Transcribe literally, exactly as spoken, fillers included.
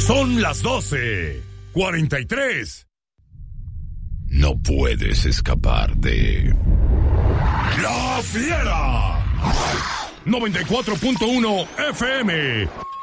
Son las doce cuarenta y tres. No puedes escapar de La Fiera. noventa y cuatro punto uno F M.